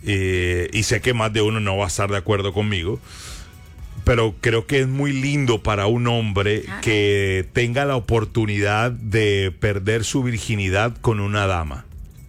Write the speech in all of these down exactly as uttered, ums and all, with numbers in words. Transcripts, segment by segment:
eh, y sé que más de uno no va a estar de acuerdo conmigo, pero creo que es muy lindo para un hombre ah. que tenga la oportunidad de perder su virginidad con una dama.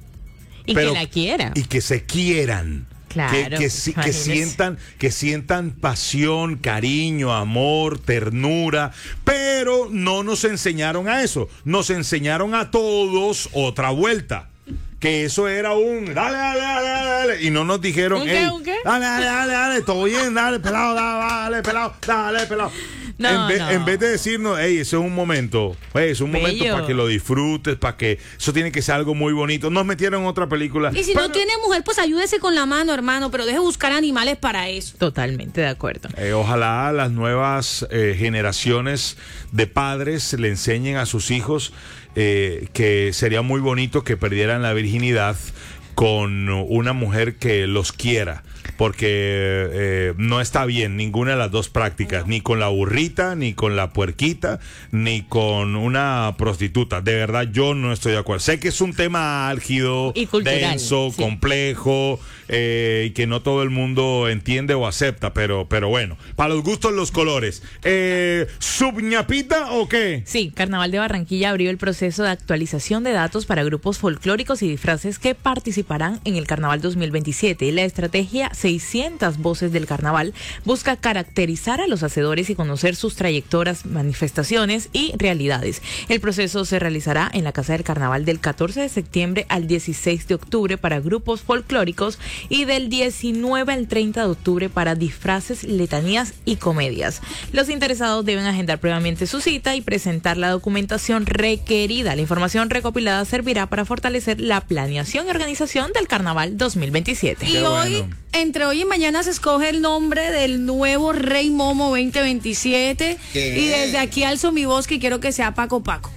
Y pero, que la quiera. Y que se quieran. Claro, que, que, que sientan que sientan pasión, cariño, amor, ternura, pero no nos enseñaron a eso, nos enseñaron a todos otra vuelta, que eso era un dale, dale, dale, dale, y no nos dijeron, ¿Un qué, un qué? dale, dale, dale, dale, todo bien, dale, pelado, dale, dale, pelado, dale, pelado. No, en, vez, no. en vez de decirnos, hey, ese es un momento, hey, es un Bello. momento para que lo disfrutes, para que eso tiene que ser algo muy bonito. Nos metieron en otra película. Y si pero, no tiene mujer, pues ayúdese con la mano, hermano, pero deje buscar animales para eso. Totalmente de acuerdo. Eh, ojalá las nuevas eh, generaciones de padres le enseñen a sus hijos eh, que sería muy bonito que perdieran la virginidad con una mujer que los quiera, porque eh, no está bien ninguna de las dos prácticas, no. Ni con la burrita, ni con la puerquita, ni con una prostituta. De verdad, yo no estoy de acuerdo. Sé que es un tema álgido, y cultural, denso, sí. complejo, eh, y que no todo el mundo entiende o acepta, pero, pero bueno, para los gustos, los colores. Eh, ¿Subñapita o qué? Sí, Carnaval de Barranquilla abrió el proceso de actualización de datos para grupos folclóricos y disfraces que participarán en el Carnaval dos mil veintisiete. La estrategia seiscientas Voces del Carnaval busca caracterizar a los hacedores y conocer sus trayectorias, manifestaciones y realidades. El proceso se realizará en la Casa del Carnaval del catorce de septiembre al dieciséis de octubre para grupos folclóricos y del diecinueve al treinta de octubre para disfraces, letanías y comedias. Los interesados deben agendar previamente su cita y presentar la documentación requerida. La información recopilada servirá para fortalecer la planeación y organización del Carnaval dos mil veintisiete. Y hoy, bueno. entre hoy y mañana se escoge el nombre del nuevo Rey Momo veinte veintisiete. ¿Qué? Y desde aquí alzo mi voz que quiero que sea Paco Paco.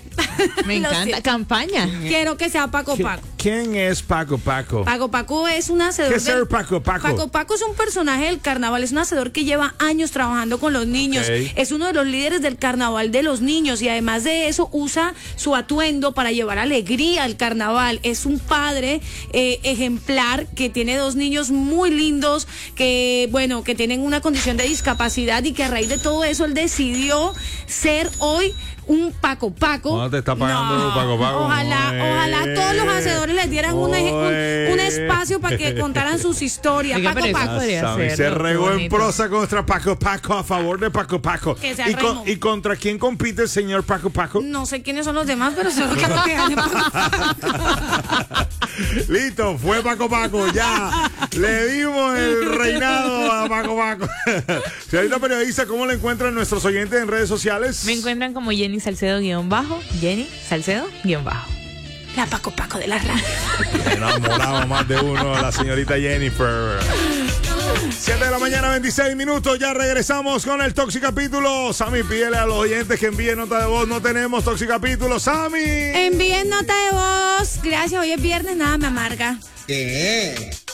Me encanta, campaña. Quiero que sea Paco Paco. ¿Quién es Paco Paco? Paco Paco es un hacedor. ¿Qué es ser Paco Paco? Paco Paco es un personaje del carnaval, es un hacedor que lleva años trabajando con los niños. Okay. Es uno de los líderes del carnaval de los niños y además de eso usa su atuendo para llevar alegría al carnaval. Es un padre eh, ejemplar que tiene dos niños muy lindos que, bueno, que tienen una condición de discapacidad y que a raíz de todo eso él decidió ser hoy un Paco Paco. ¿No te está pagando no, Paco Paco? Ojalá, Oye. ojalá todos los hacedores les dieran un, un, un espacio para que contaran sus historias. Oiga, Paco Paco. Hacerlo, se regó en prosa contra Paco Paco, a favor de Paco Paco. ¿Y, con, ¿Y contra quién compite el señor Paco Paco? No sé quiénes son los demás, pero seguro que no quedan. Listo, fue Paco Paco, ya. Le dimos el reinado a Paco Paco. Señorita periodista, ¿cómo le encuentran nuestros oyentes en redes sociales? Me encuentran como Jenny Salcedo guión bajo, Jenny Salcedo guión bajo. La Paco Paco de la radio. Enamoraba más de uno a la señorita Jennifer. siete de la mañana, veintiséis minutos. Ya regresamos con el Toxicapítulo. Sammy, pídele a los oyentes que envíen nota de voz. No tenemos Toxicapítulo. Sammy. Envíen nota de voz. Gracias. Hoy es viernes, nada me amarga. ¿Qué?